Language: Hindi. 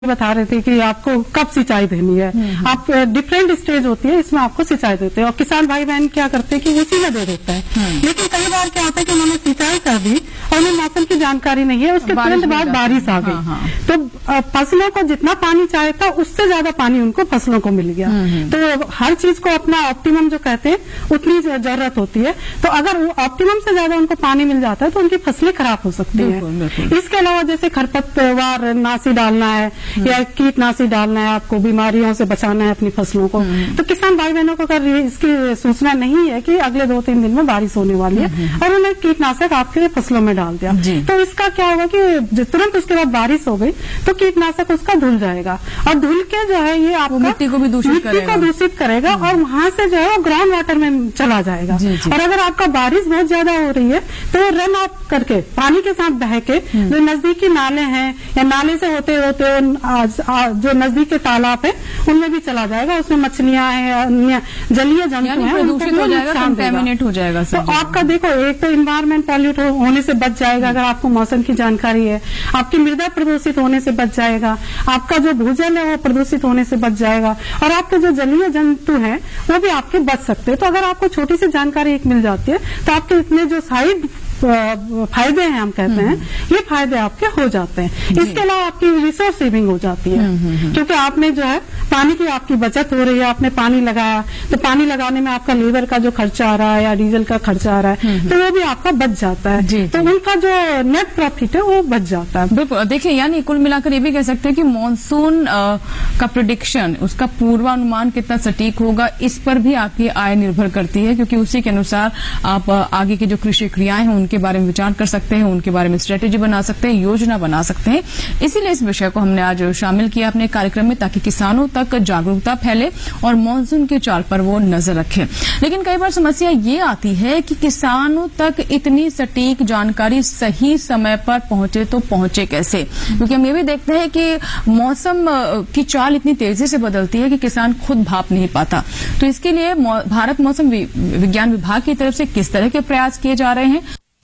बता रहे थे कि आपको कब सिंचाई देनी है। आप डिफरेंट स्टेज होती है, इसमें आपको सिंचाई देते हैं और किसान भाई बहन क्या करते हैं कि उसी में दे देता है। लेकिन कई बार क्या होता है कि उन्होंने सिंचाई कर दी और उन्हें मौसम की जानकारी नहीं है, उसके तुरंत बाद बारिश आ गई। तो फसलों को जितना पानी चाहिए था उससे ज्यादा पानी उनको फसलों को मिल गया। तो हर चीज को अपना ऑप्टिमम जो कहते हैं उतनी जरूरत होती है। तो अगर वो ऑप्टिमम से ज्यादा उनको पानी मिल जाता है तो उनकी फसलें खराब हो सकती है। इसके अलावा जैसे खरपतवार नाशी डालना है या कीटनाशी डालना है, आपको बीमारियों से बचाना है अपनी फसलों को, तो किसान भाई बहनों को अगर इसकी सूचना नहीं है कि अगले 2-3 दिन में बारिश होने वाली है और उन्हें कीटनाशक आपके फसलों में डाल दिया, तो इसका क्या होगा कि तुरंत उसके बाद बारिश हो गई तो कीटनाशक उसका धुल जाएगा और धुल के जो है ये आपका मिट्टी को भी दूषित करेगा और वहां से जो है वो ग्राउंड वाटर में चला जाएगा। और अगर आपका बारिश बहुत ज्यादा हो रही है तो रन ऑफ करके पानी के साथ बह के जो नजदीकी नाले हैं या नाले से होते होते जो नजदीक के तालाब है उनमें भी चला जाएगा, उसमें मछलियां हैं, अन्य जलीय जंतु हैं, प्रदूषित हो जाएगा, कंटेमिनेट हो जाएगा। तो आपका देखो एक तो इन्वायरमेंट पॉल्यूट होने से बच जाएगा अगर आपको मौसम की जानकारी है, आपकी मृदा प्रदूषित होने से बच जाएगा, आपका जो भूजल है वो प्रदूषित होने से बच जाएगा और आपके जो जलीय जंतु हैं वो भी आपके बच सकते हैं। तो अगर आपको छोटी सी जानकारी एक मिल जाती है तो आपके इतने जो साइड फायदे हैं हम कहते हैं ये फायदे आपके हो जाते हैं। इसके अलावा आपकी रिसोर्स सेविंग हो जाती है क्योंकि आपने जो है पानी की आपकी बचत हो रही है। आपने पानी लगाया तो पानी लगाने में आपका लेबर का जो खर्चा आ रहा है या डीजल का खर्चा आ रहा है तो वो भी आपका बच जाता है। तो उनका जो नेट प्रॉफिट है वो बच जाता है। बिल्कुल। देखिए यानी कुल मिलाकर ये भी कह सकते हैं कि मानसून का प्रेडिक्शन, उसका पूर्वानुमान कितना सटीक होगा इस पर भी आपकी आय निर्भर करती है, क्योंकि उसी के अनुसार आप आगे की जो कृषि क्रियाएं हैं के बारे में विचार कर सकते हैं, उनके बारे में स्ट्रेटेजी बना सकते हैं, योजना बना सकते हैं। इसीलिए इस विषय को हमने आज शामिल किया अपने कार्यक्रम में ताकि किसानों तक जागरूकता फैले और मानसून के चाल पर वो नजर रखें। लेकिन कई बार समस्या ये आती है कि किसानों तक इतनी सटीक जानकारी सही समय पर पहुंचे तो पहुंचे कैसे, क्योंकि हम ये भी देखते हैं कि मौसम की चाल इतनी तेजी से बदलती है कि किसान खुद भाप नहीं पाता। तो इसके लिए भारत मौसम विज्ञान विभाग की तरफ से किस तरह के प्रयास किए जा रहे हैं